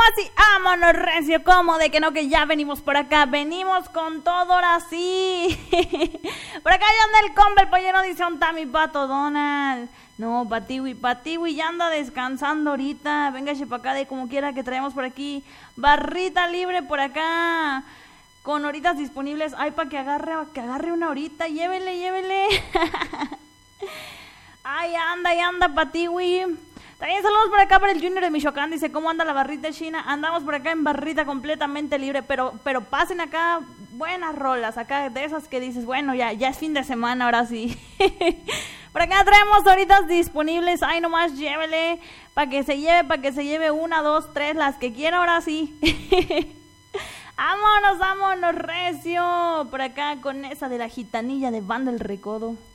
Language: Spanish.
así? Vámonos, recio, ¿cómo? De que no, que ya venimos por acá. Venimos con todo, ahora sí. Por acá ya anda el compa, el pollero, dice un mi pato Donald. No, Patiwi ya anda descansando ahorita. Véngase para acá de como quiera que traemos por aquí. Barrita libre por acá. Con horitas disponibles. Ay, para que agarre una horita. Llévele. Ay, anda, Patiwi. También saludos por acá para el Junior de Michoacán. Dice, ¿cómo anda la barrita china? Andamos por acá en barrita completamente libre. Pero pasen acá buenas rolas. Acá de esas que dices, bueno, ya es fin de semana, ahora sí. Por acá traemos horitas disponibles. Ay, nomás llévele. Para que se lleve 1, 2, 3, las que quiera, ahora sí. Vámonos, recio. Por acá con esa de la gitanilla de Banda El Recodo.